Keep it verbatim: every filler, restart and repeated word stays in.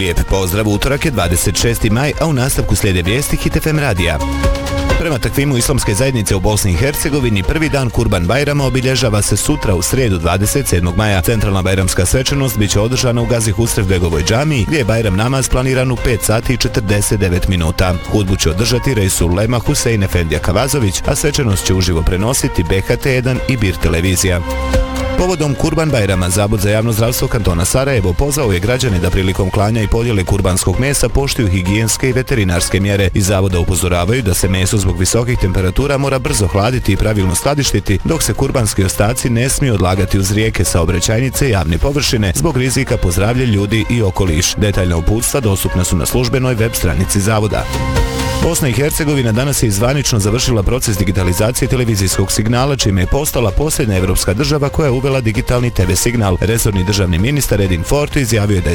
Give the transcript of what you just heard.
lijep pozdrav, utorak je dvadeset šesti maj, a u nastavku slijede vijesti Hit F M radija. Prema takvimu islamske zajednice u Bosni i Hercegovini, prvi dan Kurban Bajrama obilježava se sutra u srijedu dvadeset sedmog maja. Centralna bajramska svečanost biće održana u Gazi Husrevbegovoj džamiji, gdje je Bajram namaz planiran u pet sati i četrdeset devet minuta. Hudbu će održati Reisul Ulema Husein Efendija Kavazović, a svečanost će uživo prenositi B H T jedan i Bir televizija. Povodom Kurban Bajrama, Zavod za javno zdravstvo kantona Sarajevo pozvao je građane da prilikom klanja i podjele kurbanskog mesa poštuju higijenske i veterinarske mjere. Iz zavoda upozoravaju da se meso zbog visokih temperatura mora brzo hladiti i pravilno skladištiti, dok se kurbanski ostaci ne smiju odlagati uz rijeke, saobraćajnice i javne površine zbog rizika po zdravlje ljudi i okoliš. Detaljna uputstva dostupna su na službenoj web stranici zavoda. Bosna i Hercegovina danas je zvanično završila proces digitalizacije televizijskog signala, čime je postala posljednja evropska država koja je uvela digitalni te ve signal. Resorni državni ministar Edin Forto izjavio je da je